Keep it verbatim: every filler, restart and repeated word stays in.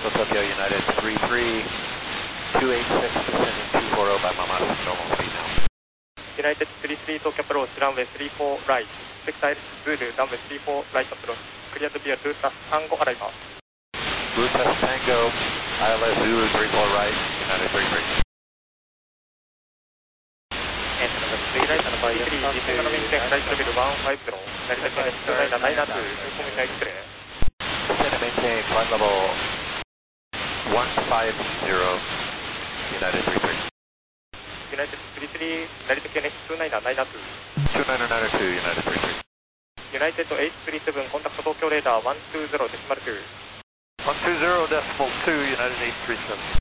Tokyo United three three, two eight six, descending two forty by Mamata, normal speed now. United three three Tokyo approach, runway three four right, Sector Zulu, runway three four right approach, cleared via Ruta Tango arrival. Ruta Tango, I L S Zulu three four right, United three three. three right and by three, descend runway flight level one five zero, Narita Connect two nine nine two, Incoming X-ray. Descend and maintain flight level one five zero, United three three. United three three, Narita Connect two nine nine two. two nine nine two, United three three. United eight three seven, contact Tokyo radar one two zero decimal two. one two zero decimal two, United eight three seven.